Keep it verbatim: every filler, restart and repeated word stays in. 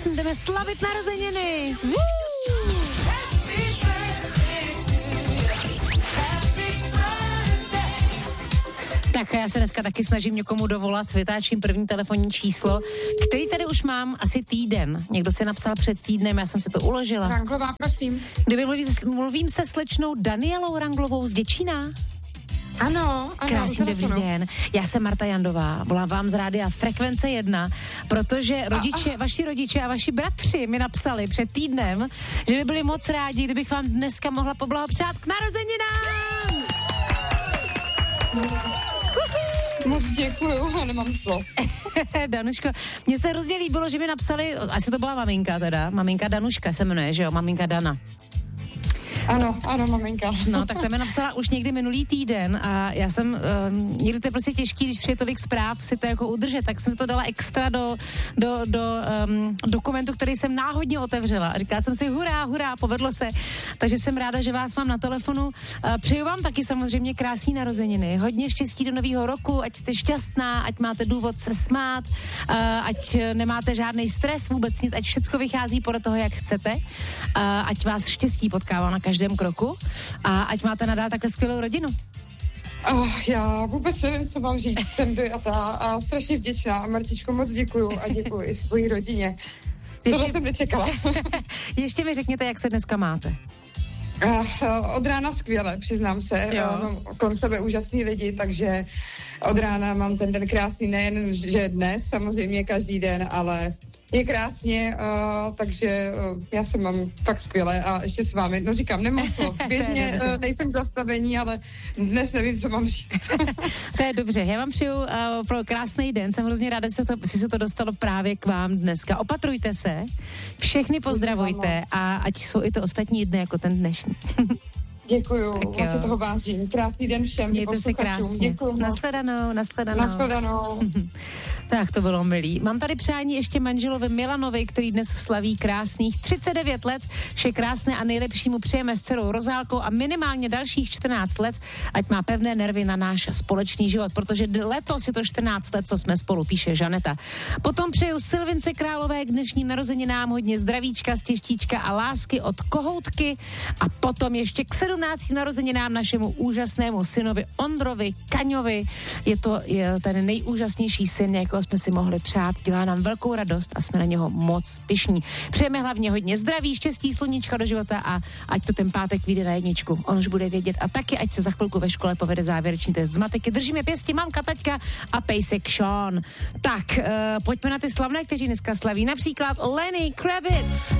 jdeme slavit narozeniny. Woo! Tak já se dneska taky snažím někomu dovolat, vytáčím první telefonní číslo, který tady už mám asi týden. Někdo si napsal před týdnem, já jsem si to uložila. Ranglová, prosím. Kdyby mluvím, mluvím se slečnou Danielou Ranglovou z Děčína. Ano, ano. Krásný dobrý den. Já jsem Marta Jandová, volám vám z rádia Frekvence jedna, protože rodiče, a, a. vaši rodiče a vaši bratři mi napsali před týdnem, že by byli moc rádi, kdybych vám dneska mohla poblahopřát k narozeninám. Moc děkuju, já nemám slov. Danuško, mně se hrozně líbilo, že mi napsali, asi to byla maminka teda, maminka Danuška se jmenuje, že jo, maminka Dana. Ano, ano, maminka. No, tak to mi napsala už někdy minulý týden a já jsem, uh, někdy to je prostě těžký, když přijde tolik zpráv si to jako udržet, tak jsem to dala extra do, do, do um, dokumentu, který jsem náhodně otevřela. A říkala jsem si hurá, hurá, povedlo se. Takže jsem ráda, že vás mám na telefonu. Uh, přeju vám taky samozřejmě krásný narozeniny. Hodně štěstí do nového roku, ať jste šťastná, ať máte důvod se smát, uh, ať nemáte žádný stres, vůbec nic, ať všecko vychází podle toho, jak chcete. Uh, ať vás štěstí potkává na každém kroku a ať máte nadál takhle skvělou rodinu. Oh, já vůbec nevím, co mám říct, jsem dojatá a strašně vděčná a Martičko, moc děkuju a děkuju i svojí rodině. Ještě... Tohle jsem nečekala. Ještě mi řekněte, jak se dneska máte. Uh, od rána skvěle, přiznám se. Uh, mám kolem sebe úžasný lidi, takže od rána mám ten den krásný, nejen, že dnes, samozřejmě každý den, ale je krásně, uh, takže uh, já se mám fakt skvěle a ještě s vámi, no říkám, nemám slov. Běžně uh, nejsem v zastavení, ale dnes nevím, co mám říct. To je dobře, já vám přeju uh, pro krásný den, jsem hrozně ráda, že se to, si se to dostalo právě k vám dneska. Opatrujte se, všechny pozdravujte a ať jsou i to ostatní dny jako ten dnešní. Děkuju, moc se toho vážím. Krásný den všem. Mějte se krásně. Děkuju. Nashledanou, nashledanou. Nashledanou. Tak to bylo milý. Mám tady přání ještě manželovi Milanovi, který dnes slaví krásných třicet devět let. Vše krásné a nejlepší mu přejeme s dcerou Rozálkou a minimálně dalších čtrnáct let, ať má pevné nervy na náš společný život, protože letos je to čtrnáct let, co jsme spolu, píše Žaneta. Potom přeju Silvince Králové k dnešním narozeninám hodně zdravíčka, štěstíčka a lásky od Kohoutky a potom ještě k sedmnácti narozeninám našemu úžasnému synovi Ondrovi Kaňovi. Je to je ten nejúžasnější syn, jako jsme si mohli přát, dělá nám velkou radost a jsme na něho moc pyšní. Přejeme hlavně hodně zdraví, štěstí, sluníčka do života a ať to ten pátek vyjde na jedničku. On už bude vědět a taky, ať se za chvilku ve škole povede závěrečný test z matiky. Držíme pěstí mamka, taťka a pejsek Sean. Tak, uh, pojďme na ty slavné, kteří dneska slaví. Například Lenny Kravitz.